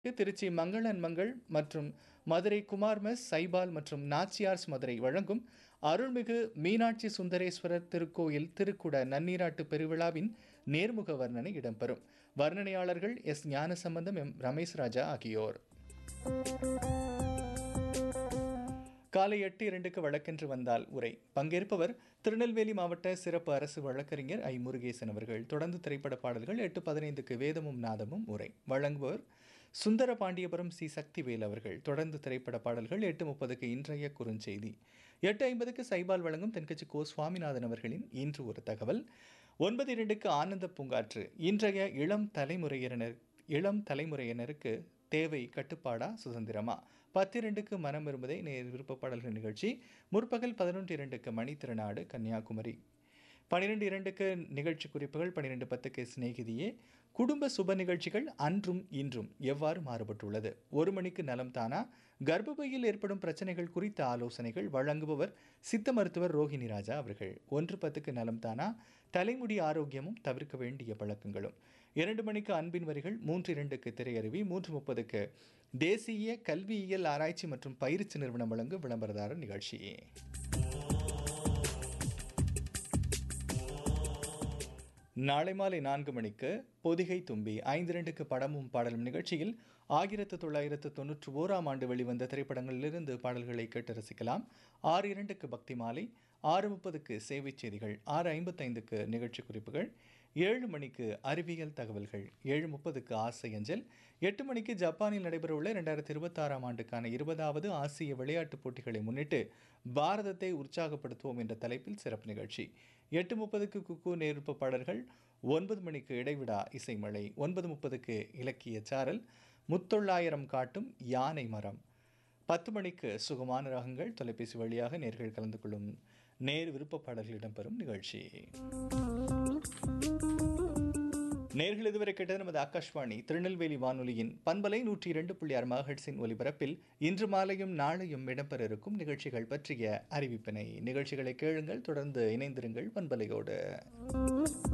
திருச்சி மங்களன் மங்கள் மற்றும் மதுரை குமார் மெஸ், சைபால் மற்றும் நாச்சியார்ஸ் மதுரை வழங்கும் அருள்மிகு மீனாட்சி சுந்தரேஸ்வரர் திருக்கோயில் திருக்குட நன்னீராட்டு பெருவிழாவின் நேர்முக வர்ணனை இடம்பெறும். வர்ணனையாளர்கள் எஸ். ஞானசம்பந்தம், எம். ரமேஷ் ராஜா ஆகியோர். காலை 8:02க்கு வழக்கென்று வந்தால் உரை. பங்கேற்பவர் திருநெல்வேலி மாவட்ட சிறப்பு அரசு வழக்கறிஞர் ஐ. முருகேசன் அவர்கள். தொடர்ந்து திரைப்பட பாடல்கள். 8:15க்கு வேதமும் நாதமும் உரை. வழங்குபவர் சுந்தர பாண்டியபுரம் சி. சக்திவேல் அவர்கள். தொடர்ந்து திரைப்பட பாடல்கள். 8:30க்கு இன்றைய குறுஞ்செய்தி. 8:50க்கு சைபால் வழங்கும் தென்கட்சி கோ. சுவாமிநாதன் அவர்களின் இன்று ஒரு தகவல். 9:02க்கு ஆனந்த பூங்காற்று. இன்றைய இளம் தலைமுறையினருக்கு தேவை கட்டுப்பாடா சுதந்திரமா? 10:02க்கு மனம் விரும்புதை நேர் விருப்ப பாடல்கள் நிகழ்ச்சி. முற்பகல் 11:02க்கு மணித்திருநாடு கன்னியாகுமரி. 12:02க்கு நிகழ்ச்சி குறிப்புகள். 12:10க்கு சிநேகிதியே. குடும்ப சுப நிகழ்ச்சிகள் அன்றும் இன்றும் எவ்வாறு மாறுபட்டுள்ளது? 1 மணிக்கு நலம் தானா, கர்ப்பப்பையில் ஏற்படும் பிரச்சனைகள் குறித்த ஆலோசனைகள். வழங்குபவர் சித்த மருத்துவர் ரோஹிணி ராஜா அவர்கள். 1:10க்கு நலம் தானா, தலைமுடி ஆரோக்கியமும் தவிர்க்க வேண்டிய பழக்கங்களும். 2 மணிக்கு அன்பின் வரிகள். 3:02க்கு திரையருவி. 3:30க்கு தேசிய கல்வியியல் ஆராய்ச்சி மற்றும் பயிற்சி நிறுவனம் வழங்கும் விளம்பரதாரர் நிகழ்ச்சி. நாளை மாலை 4 மணிக்கு பொதிகை தும்பி. 5:02க்கு படமும் பாடலும் நிகழ்ச்சியில் 1991ஆம் ஆண்டு வெளிவந்த திரைப்படங்களிலிருந்து பாடல்களை கேட்டு ரசிக்கலாம். 6:02க்கு பக்தி மாலை. 6:30க்கு சேவை செய்திகள். 6:55க்கு நிகழ்ச்சி குறிப்புகள். 7 மணிக்கு அறிவியல் தகவல்கள். 7:30க்கு ஆசை அஞ்சல். 8 மணிக்கு ஜப்பானில் நடைபெறவுள்ள 2026ஆம் ஆண்டுக்கான 20வது ஆசிய விளையாட்டுப் போட்டிகளை முன்னிட்டு பாரதத்தை உற்சாகப்படுத்துவோம் என்ற தலைப்பில் சிறப்பு நிகழ்ச்சி. 8:30க்கு குக்கு நேர்ப்பு பாடல்கள். 9 மணிக்கு இடைவிடா இசைமழை. 9:30க்கு இலக்கிய சாரல். முத்தொள்ளாயிரம் காட்டும் யானை மரம். 10 மணிக்கு சுகமான ராகங்கள். தொலைபேசி வழியாக நேர்கள் கலந்து கொள்ளும் நேர் விருப்ப பாடல்கள் இடம்பெறும் நிகழ்ச்சி. நேர்கள் இதுவரை கேட்டது நமது ஆகாஷ்வாணி திருநெல்வேலி வானொலியின் பண்பலை 102.6 மெகாஹெர்ட்ஸின் ஒலிபரப்பில் இன்று மாலையும் நாளையும் இடம்பெற இருக்கும் நிகழ்ச்சிகள் பற்றிய அறிவிப்பினை. நிகழ்ச்சிகளை கேளுங்கள், தொடர்ந்து இணைந்திருங்கள் பண்பலையோடு.